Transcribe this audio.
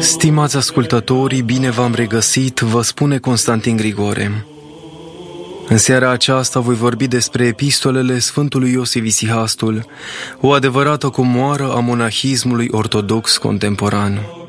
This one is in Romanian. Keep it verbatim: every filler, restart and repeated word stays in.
Stimați ascultătorii, bine v-am regăsit, vă spune Constantin Grigore. În seara aceasta voi vorbi despre epistolele Sfântului Iosif Isihastul, o adevărată comoară a monahismului ortodox contemporan.